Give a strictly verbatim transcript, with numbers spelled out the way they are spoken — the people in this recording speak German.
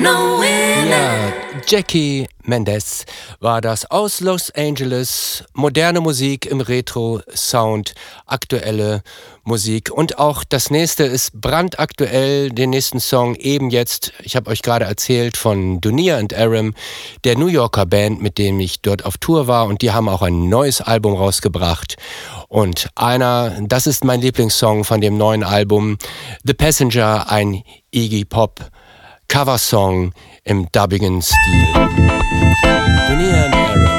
Ja, Jackie Mendez war das aus Los Angeles. Moderne Musik im Retro-Sound, aktuelle Musik. Und auch das nächste ist brandaktuell, den nächsten Song eben jetzt. Ich habe euch gerade erzählt von Dunia and Aram, der New Yorker Band, mit dem ich dort auf Tour war. Und die haben auch ein neues Album rausgebracht. Und einer, das ist mein Lieblingssong von dem neuen Album, The Passenger, ein Iggy Pop Coversong im dubbigen Stil. Dunia and